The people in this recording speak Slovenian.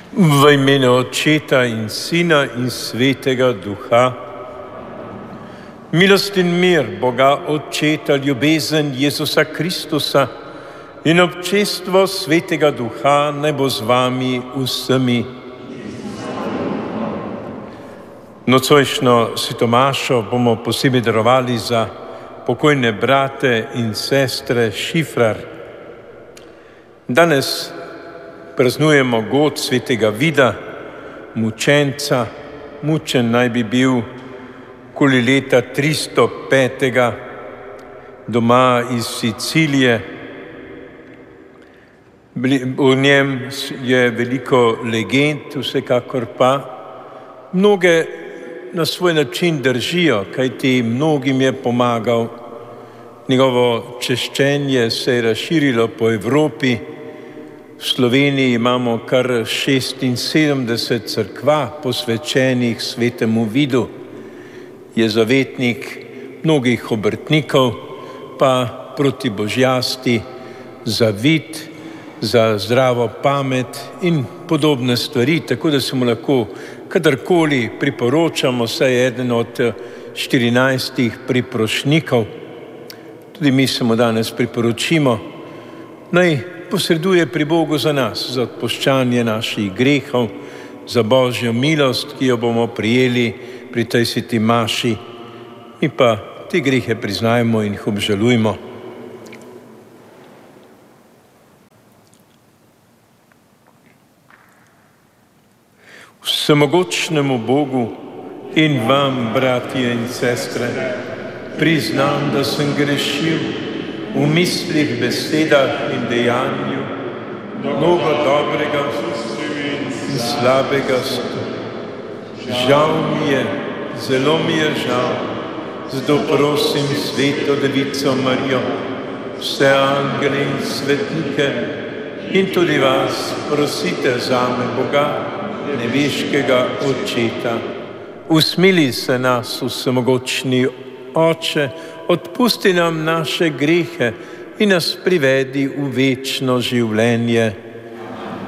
V imenu Očeta in Sina in Svetega Duha. Milost in mir Boga Očeta, ljubezen Jezusa Kristusa in občestvo Svetega Duha naj bo z vami vsemi. Nocojšnjo svetomašo bomo posebej darovali za pokojne brate in sestre Šifrar. Danes praznujemo god svetega Vida, mučenca. Mučen naj bi bil okoli leta 305. doma iz Sicilije. O njem je veliko legend, vsekakor pa mnoge na svoj način držijo, kajti mnogim je pomagal. Njegovo češčenje se je razširilo po Evropi. V Sloveniji imamo kar 76 cerkva posvečenih svetemu Vidu. Je zavetnik mnogih obrtnikov, pa proti božjasti, za vid, za zdravo pamet in podobne stvari, tako da se mu lahko kadarkoli priporočamo, saj je eden od 14 priprošnikov. Tudi mi se mu danes priporočimo, naj posreduje pri Bogu za nas, za odpuščanje naših grehov, za Božjo milost, ki jo bomo prijeli pri tej sveti maši. Mi pa te grehe priznajmo in jih obžalujmo. Vsemogočnemu Bogu in vam, bratje in sestre, priznam, da sem grešil v mislih, besedah in dejanju, mnogo dobrega in slabega. Žal mi je, zelo mi je žal, zato prosim Sveto Devico Marijo, vse angele in svetnike in tudi vas prosite zame, Boga, nebeškega Očeta. Usmili se nas, vsemogočni Oče, odpusti nam naše grehe in nas privedi v večno življenje.